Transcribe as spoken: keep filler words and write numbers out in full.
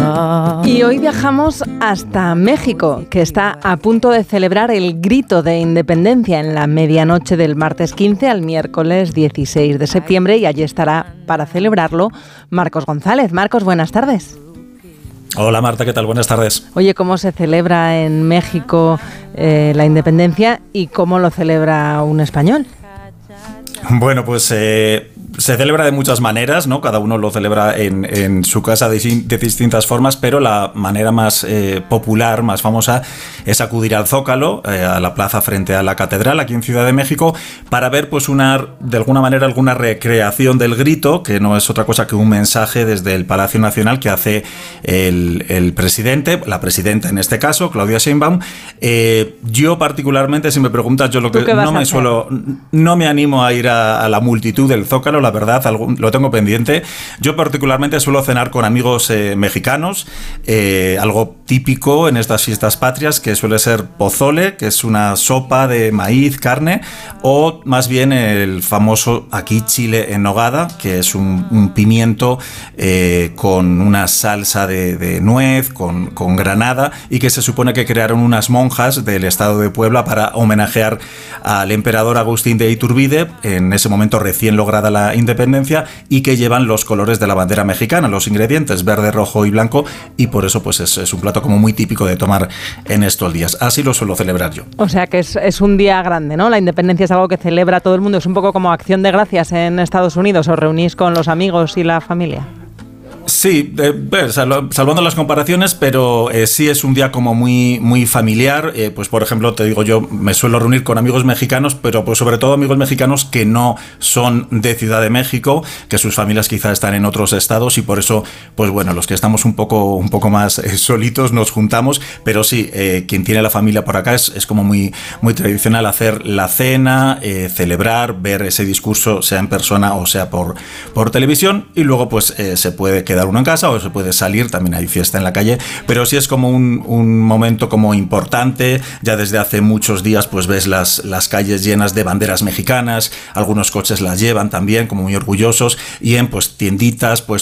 Y hoy viajamos hasta México, que está a punto de celebrar el grito de independencia en la medianoche del martes quince al miércoles dieciséis de septiembre, y allí estará para celebrarlo Marcos González. Marcos, buenas tardes. Hola Marta, ¿qué tal? Buenas tardes. Oye, ¿cómo se celebra en México eh, la independencia y cómo lo celebra un español? Bueno, pues eh, se celebra de muchas maneras, ¿no? Cada uno lo celebra en, en su casa de, de distintas formas, pero la manera más eh, popular, más famosa, es acudir al Zócalo, eh, a la plaza frente a la Catedral, aquí en Ciudad de México, para ver, pues, una, de alguna manera, alguna recreación del grito, que no es otra cosa que un mensaje desde el Palacio Nacional que hace el, el presidente, la presidenta en este caso, Claudia Sheinbaum. Eh, yo particularmente, si me preguntas, yo lo que no me suelo, no me animo a ir a, a la multitud del Zócalo, la verdad, algo, lo tengo pendiente. Yo particularmente suelo cenar con amigos eh, mexicanos, eh, algo típico en estas fiestas patrias, que suele ser pozole, que es una sopa de maíz, carne, o más bien el famoso aquí chile en nogada, que es un, un pimiento eh, con una salsa de, de nuez, con, con granada, y que se supone que crearon unas monjas del estado de Puebla para homenajear al emperador Agustín de Iturbide, en ese momento recién lograda la independencia, y que llevan los colores de la bandera mexicana, los ingredientes verde, rojo y blanco, y por eso pues es, es un plato como muy típico de tomar en estos días. Así lo suelo celebrar yo. O sea que es, es un día grande, ¿no? La independencia es algo que celebra todo el mundo, es un poco como acción de gracias en Estados Unidos. ¿Os reunís con los amigos y la familia? Sí, eh, salvando las comparaciones, pero eh, sí es un día como muy, muy familiar. Eh, pues por ejemplo, te digo, yo me suelo reunir con amigos mexicanos, pero pues sobre todo amigos mexicanos que no son de Ciudad de México, que sus familias quizá están en otros estados, y por eso, pues bueno, los que estamos un poco, un poco más eh, solitos nos juntamos. Pero sí, eh, quien tiene la familia por acá es, es como muy, muy tradicional hacer la cena, eh, celebrar, ver ese discurso, sea en persona o sea por, por televisión, y luego pues eh, se puede quedar uno en casa o se puede salir, también hay fiesta en la calle, pero sí es como un, un momento como importante. Ya desde hace muchos días pues ves las, las calles llenas de banderas mexicanas, algunos coches las llevan también como muy orgullosos, y en pues tienditas pues